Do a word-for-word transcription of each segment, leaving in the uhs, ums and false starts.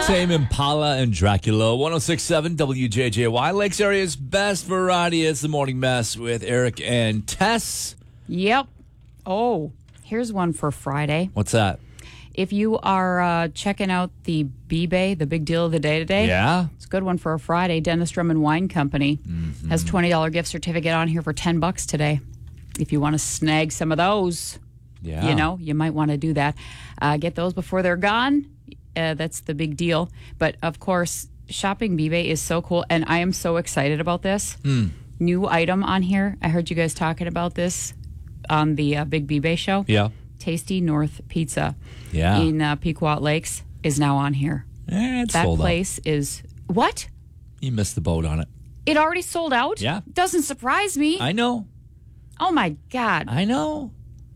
Tame Impala and Dracula. one oh six point seven W J J Y. Lakes Area's best variety. It's the Morning Mess with Eric and Tess. Yep. Oh, here's one for Friday. What's that? If you are uh, checking out the B-Bay, the big deal of the day today. Yeah. It's a good one for a Friday. Dennis Drummond Wine Company mm-hmm. has twenty dollars gift certificate on here for ten bucks today. If you want to snag some of those, yeah. you know, you might want to do that. Uh, get those before they're gone. Uh, that's the big deal. But, of course, shopping B-Bay is so cool, and I am so excited about this. Mm. New item on here. I heard you guys talking about this on the uh, Big B-Bay show. Yeah. Tasty North Pizza yeah. in uh, Pequot Lakes is now on here. Eh, it's that sold place out. is... What? You missed the boat on it. It already sold out? Yeah. Doesn't surprise me. I know. Oh, my God. I know.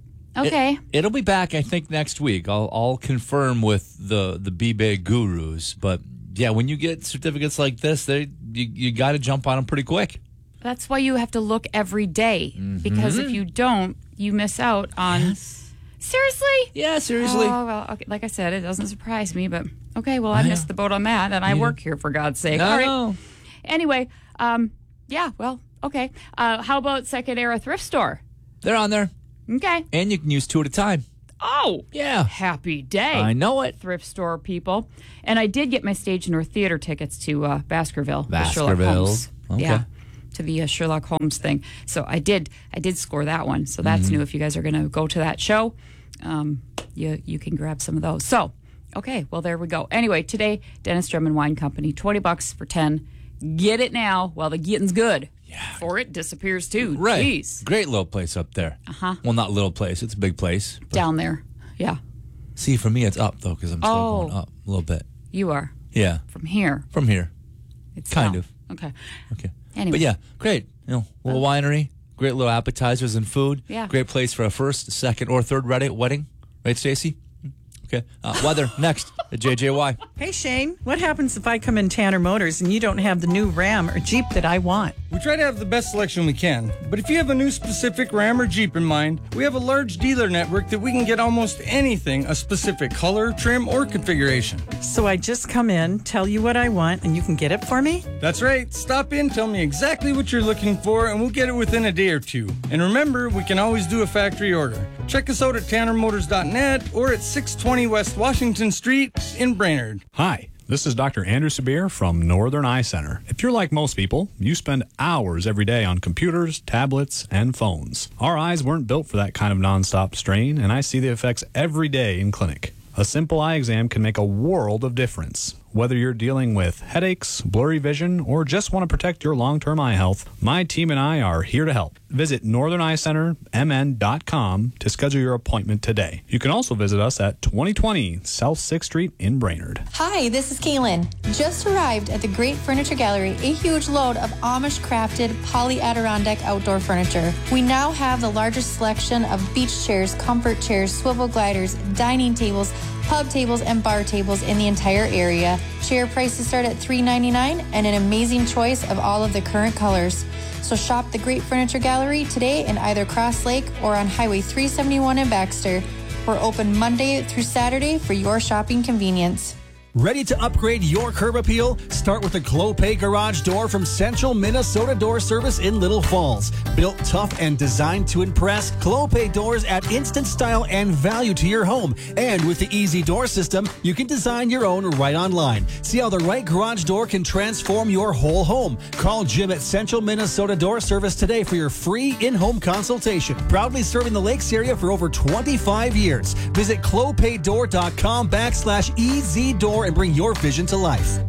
Okay. It, it'll be back, I think, next week. I'll I'll confirm with the the B-Bay gurus. But yeah, when you get certificates like this, they you, you got to jump on them pretty quick. That's why you have to look every day. Mm-hmm. Because if you don't, you miss out on. Yes. Seriously? Yeah, seriously. Oh, well, okay. Like I said, it doesn't surprise me. But okay, well, I, I missed the boat on that, and I yeah. work here for God's sake. No, All right. no. Anyway, um, yeah. Well, okay. Uh, how about Second Era Thrift Store? They're on there. Okay. And you can use two at a time. Oh. Yeah. Happy day. I know it. Thrift store people. And I did get my Stage North Theater tickets to uh, Baskerville. Baskerville. Sherlock Holmes. Okay. Yeah. To the uh, Sherlock Holmes thing. So I did I did score that one. So that's mm-hmm. new. If you guys are going to go to that show, um, you, you can grab some of those. So, okay. Well, there we go. Anyway, today, Dennis Drummond Wine Company, twenty bucks for ten. Get it now while the getting's good. Yeah. Before it disappears too. Right. Jeez. Great little place up there. Uh-huh. Well, not little place. It's a big place. Down there. Yeah. See, for me, it's up, though, because I'm still oh, going up a little bit. You are. Yeah. From here. From here. It's kind down. of. Okay. Okay. Anyway. But yeah, great. You know, little uh, winery, great little appetizers and food. Yeah. Great place for a first, second, or third wedding. Right, Stacey? Okay. Uh, weather next at J J Y. Hey, Shane, what happens if I come in Tanner Motors and you don't have the new Ram or Jeep that I want? We try to have the best selection we can, but if you have a new specific Ram or Jeep in mind, we have a large dealer network that we can get almost anything, a specific color, trim, or configuration. So I just come in, tell you what I want, and you can get it for me? That's right. Stop in, tell me exactly what you're looking for, and we'll get it within a day or two. And remember, we can always do a factory order. Check us out at tanner motors dot net or at six twenty West Washington Street in Brainerd. Hi, this is Doctor Andrew Sabir from Northern Eye Center. If you're like most people, you spend hours every day on computers, tablets, and phones. Our eyes weren't built for that kind of nonstop strain, and I see the effects every day in clinic. A simple eye exam can make a world of difference. Whether you're dealing with headaches, blurry vision, or just want to protect your long-term eye health, my team and I are here to help. Visit northern eye center m n dot com to schedule your appointment today. You can also visit us at twenty twenty South sixth Street in Brainerd. Hi, this is Kaylin. Just arrived at the Great Furniture Gallery, a huge load of Amish-crafted poly Adirondack outdoor furniture. We now have the largest selection of beach chairs, comfort chairs, swivel gliders, dining tables, pub tables, and bar tables in the entire area. Chair prices start at three ninety-nine and an amazing choice of all of the current colors. So shop the Great Furniture Gallery today in either Cross Lake or on Highway three seventy-one in Baxter. We're open Monday through Saturday for your shopping convenience. Ready to upgrade your curb appeal? Start with the Clopay Garage Door from Central Minnesota Door Service in Little Falls. Built tough and designed to impress, Clopay doors add instant style and value to your home. And with the Easy Door system, you can design your own right online. See how the right garage door can transform your whole home. Call Jim at Central Minnesota Door Service today for your free in-home consultation. Proudly serving the Lakes area for over twenty-five years. Visit clopaydoor.com backslash easy door and bring your vision to life.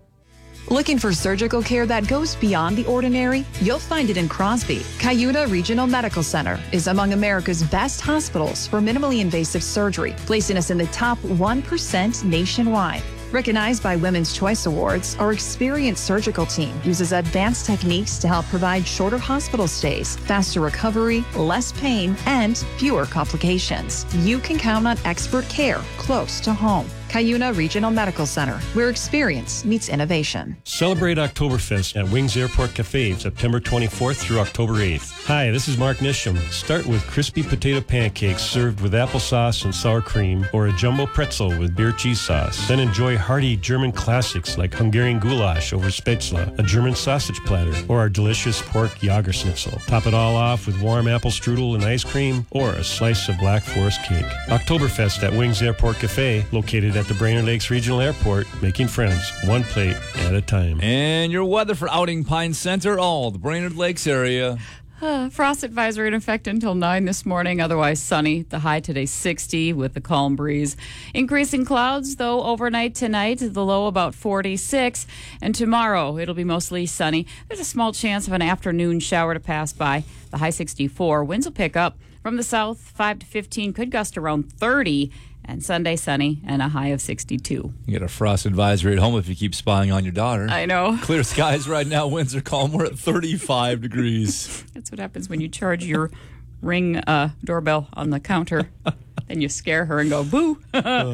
Looking for surgical care that goes beyond the ordinary? You'll find it in Crosby. Cayuta Regional Medical Center is among America's best hospitals for minimally invasive surgery, placing us in the top one percent nationwide. Recognized by Women's Choice Awards, our experienced surgical team uses advanced techniques to help provide shorter hospital stays, faster recovery, less pain, and fewer complications. You can count on expert care close to home. Cuyuna Regional Medical Center, where experience meets innovation. Celebrate Oktoberfest at Wings Airport Cafe September twenty-fourth through October eighth. Hi, this is Mark Nisham. Start with crispy potato pancakes served with applesauce and sour cream, or a jumbo pretzel with beer cheese sauce. Then enjoy hearty German classics like Hungarian goulash over spätzle, a German sausage platter, or our delicious pork Jagerschnitzel. Top it all off with warm apple strudel and ice cream, or a slice of Black Forest cake. Oktoberfest at Wings Airport Cafe, located at the Brainerd Lakes Regional Airport, making friends one plate at a time. And your weather for Outing Pine Center, all the Brainerd Lakes area. Uh, frost advisory in effect until nine this morning. Otherwise sunny. The high today sixty with the calm breeze. Increasing clouds, though, overnight tonight. The low about forty-six. And tomorrow it'll be mostly sunny. There's a small chance of an afternoon shower to pass by. The high sixty-four. Winds will pick up from the south, five to fifteen. Could gust around thirty. And Sunday sunny and a high of sixty-two. You get a frost advisory at home if you keep spying on your daughter. I know. Clear skies right now. Winds are calm. We're at thirty-five degrees. That's what happens when you charge your Ring uh, doorbell on the counter. Then you scare her and go, boo.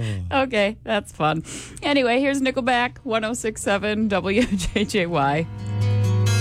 Okay, that's fun. Anyway, here's Nickelback, one oh six point seven W J J Y.